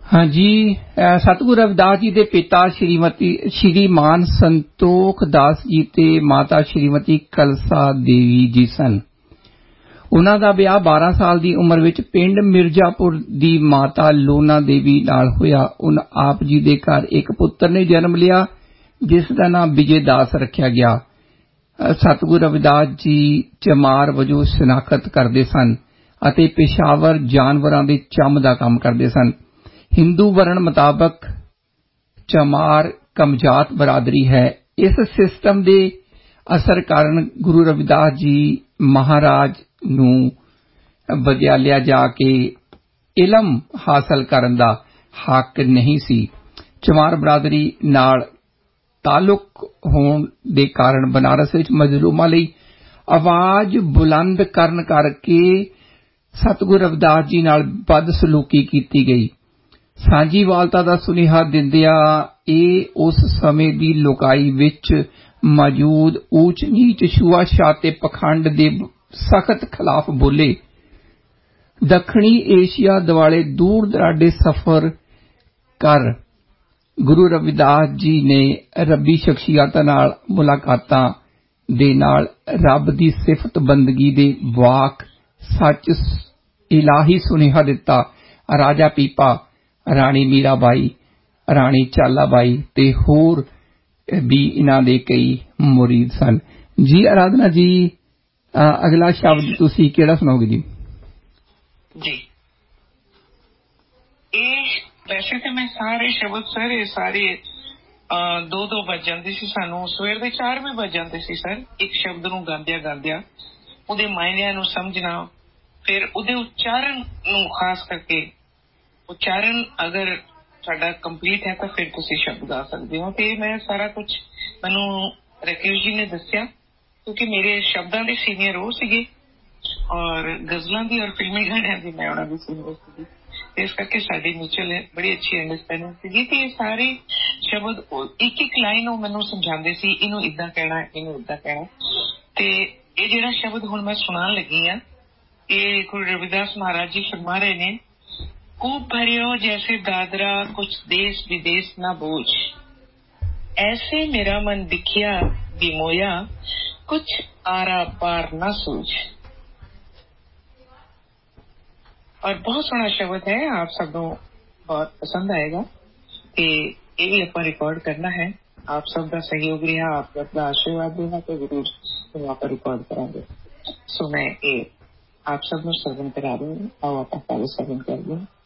हाँ जी, सतगुरु रविदास जी के पिता श्रीमान संतोख दास जी ते माता श्रीमती कलसा देवी जी सन। उन्हां दा विआह 12 साल दी उम्र विच पिंड मिर्जापुर दी माता लोना देवी नाल होया। उन आप जी दे घर एक पुत्र ने जन्म लिया जिस दा नाम विजय दास रखिया गया। सतगुरु रविदास जी चमार वजों शनाखत करदे सन अते पेशावर जानवरां दे चम दा काम करदे सन। हिंदू वर्ण मुताबक चमार कमजात बरादरी है। इस सिस्टम दे असर कारण गुरु रविदास जी महाराज नूं विद्यालय जाके इलम हासिल करन दा हक नहीं सी। चमार बरादरी नाल ताल्लुक होण दे कारण बनारस विच मजलूमां लई आवाज बुलंद करन करके सतगुरु रविदास जी नाल बदसलूकी कीती गई। सांझीवालता दा सुनेहा दिंदिया उस समय दी लोकाई विच मौजूद ऊच नीच छुआछात ते पखंड दे सख्त खिलाफ बोले। दक्षिणी एशिया दुआले दूर दराडे सफर कर गुरु रविदास जी ने रब्बी शख्सियतां नाल मुलाकातां दे नाल रब दी सिफत बंदगी दे वाक सच इलाही सुनेहा दिता। राजा पीपा, राणी मीराबाई, राणी चालाबाई ते होर भी इन्हां दे कई मुरीद सन। जी आराधना जी, अगला शब्द तुसी केड़ा सुनाओगे जी? जी, वैसे तो मैं सारे शब्द सारे 2-2 बज जाते सी। सानू सवेर दे 4 भी बज जाते सी सर, एक शब्द नूं गांदिया उहदे मायनिਆਂ नूं समझना, फिर उहदे उच्चारण नूं खास करके उच्चारण अगर साडा कंप्लीट है तो फिर तुसी शब्द गा सकते हो। ते मैं सारा कुछ मैनू रकेश जी ने दस्सिया क्योंकि मेरे शब्दां दे सीनियर वो सीगे और गजलों की और फिल्मी गाणियां की मैं उन्हां दी सीनियर सीगी। इस करके साडी म्यूचुअल बड़ी अच्छी अंडरस्टैंडिंग सीगी ते सारे शब्द एक एक लाइन वो मैनू समझाते सी, इनू इदां कहना, इनू इदां कहना। ते ये जिहड़ा शब्द हुण मैं सुनान लगी हां, ये गुरु रविदास महाराज जी फरमा रहे ने, कूप भरियो जैसे दादरा कुछ देश विदेश ना बोझ, ऐसे मेरा मन बिखिया बिमोया कुछ आरा पार ना सूझ। और बहुत सोहना शब्द है, आप सबको बहुत पसंद आएगा। ये भी अपन रिकॉर्ड करना है, आप सबका सहयोग रहा, आप सबका आशीर्वाद देना तो जरूर वहां पर रिकॉर्ड करांगे। सो मैं ये आप सब में श्रवण करा रही हूँ और आप सर्वन कर दूँ।